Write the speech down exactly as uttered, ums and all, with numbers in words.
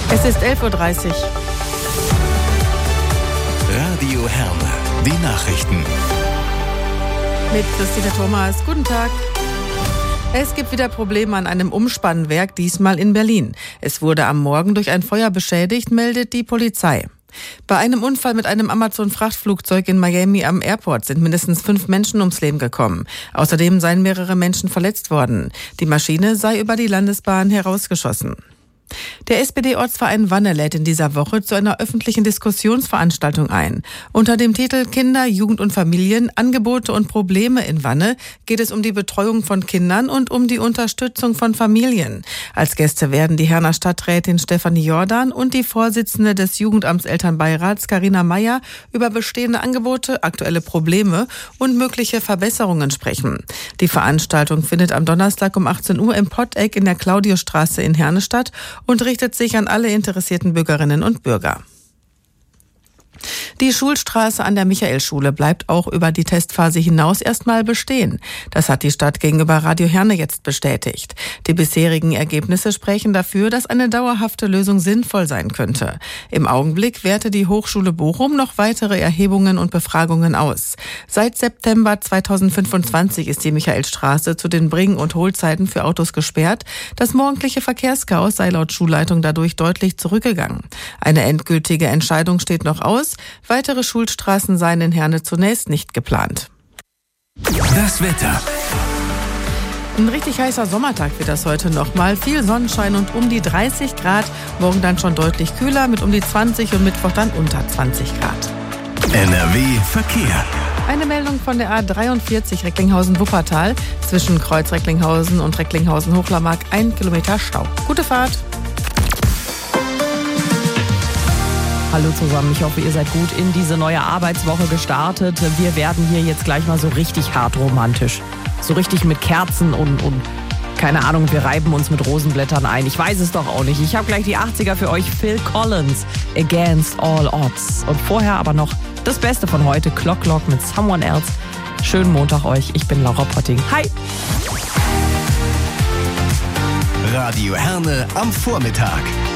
Es ist elf Uhr dreißig. Radio Herne, die Nachrichten. Mit Christine Thomas. Guten Tag. Es gibt wieder Probleme an einem Umspannwerk, diesmal in Berlin. Es wurde am Morgen durch ein Feuer beschädigt, meldet die Polizei. Bei einem Unfall mit einem Amazon-Frachtflugzeug in Miami am Airport sind mindestens fünf Menschen ums Leben gekommen. Außerdem seien mehrere Menschen verletzt worden. Die Maschine sei über die Landesbahn herausgeschossen. Der S P D-Ortsverein Wanne lädt in dieser Woche zu einer öffentlichen Diskussionsveranstaltung ein. Unter dem Titel Kinder, Jugend und Familien, Angebote und Probleme in Wanne geht es um die Betreuung von Kindern und um die Unterstützung von Familien. Als Gäste werden die Herner Stadträtin Stefanie Jordan und die Vorsitzende des Jugendamts Elternbeirats Carina Meyer über bestehende Angebote, aktuelle Probleme und mögliche Verbesserungen sprechen. Die Veranstaltung findet am Donnerstag um achtzehn Uhr im Potteck in der Claudiusstraße in Herne statt und richtet sich an alle interessierten Bürgerinnen und Bürger. Die Schulstraße an der Michaelschule bleibt auch über die Testphase hinaus erstmal bestehen. Das hat die Stadt gegenüber Radio Herne jetzt bestätigt. Die bisherigen Ergebnisse sprechen dafür, dass eine dauerhafte Lösung sinnvoll sein könnte. Im Augenblick werte die Hochschule Bochum noch weitere Erhebungen und Befragungen aus. Seit September zweitausendfünfundzwanzig ist die Michaelstraße zu den Bring- und Hohlzeiten für Autos gesperrt. Das morgendliche Verkehrschaos sei laut Schulleitung dadurch deutlich zurückgegangen. Eine endgültige Entscheidung steht noch aus. Weitere Schulstraßen seien in Herne zunächst nicht geplant. Das Wetter. Ein richtig heißer Sommertag wird das heute nochmal. Viel Sonnenschein und um die dreißig Grad. Morgen dann schon deutlich kühler mit um die zwanzig und Mittwoch dann unter zwanzig Grad. N R W Verkehr. Eine Meldung von der A dreiundvierzig Recklinghausen-Wuppertal. Zwischen Kreuz Recklinghausen und Recklinghausen-Hochlermark ein Kilometer Stau. Gute Fahrt. Hallo zusammen, ich hoffe, ihr seid gut in diese neue Arbeitswoche gestartet. Wir werden hier jetzt gleich mal so richtig hart romantisch. So richtig mit Kerzen und, und keine Ahnung, wir reiben uns mit Rosenblättern ein. Ich weiß es doch auch nicht. Ich habe gleich die achtziger für euch. Phil Collins, Against All Odds. Und vorher aber noch das Beste von heute, Clock Clock mit Someone Else. Schönen Montag euch, ich bin Laura Potting. Hi! Radio Herne am Vormittag.